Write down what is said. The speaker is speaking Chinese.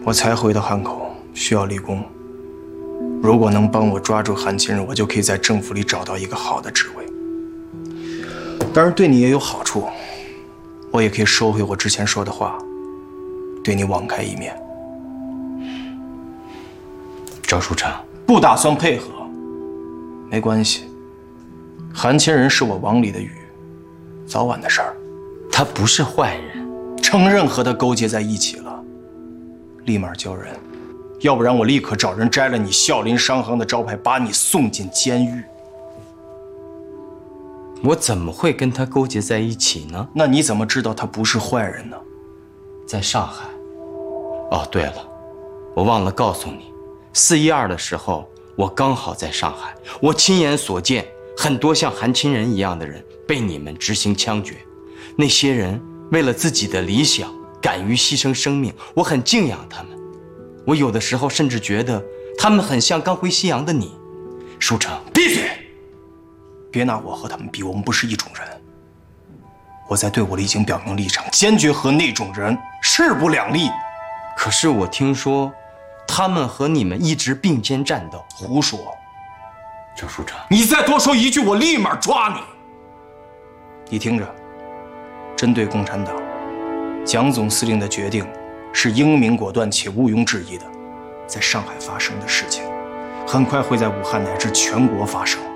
我才回到汉口，需要立功。如果能帮我抓住韩亲人，我就可以在政府里找到一个好的职位。当然，对你也有好处，我也可以收回我之前说的话，对你网开一面。 赵书成， 不打算配合，没关系。韩亲人是我网里的鱼，早晚的事儿。 他不是坏人， 承认和他勾结在一起了，立马交人，要不然我立刻找人摘了你孝林商行的招牌，把你送进监狱。 我怎么会跟他勾结在一起呢？ 那你怎么知道他不是坏人呢？ 在上海。哦，对了，我忘了告诉你，4·12的时候，我刚好在上海，我亲眼所见，很多像韩亲人一样的人被你们执行枪决。那些人为了自己的理想，敢于牺牲生命，我很敬仰他们。我有的时候甚至觉得他们很像刚回西洋的你。书成， 闭嘴！别拿我和他们比，我们不是一种人。我在队伍里已经表明立场，坚决和那种人势不两立。 可是我听说，他们和你们一直并肩战斗。 胡说！ 赵书成， 你再多说一句，我立马抓你。你听着，针对共产党，蒋总司令的决定是英明果断且毋庸置疑的。在上海发生的事情，很快会在武汉乃至全国发生。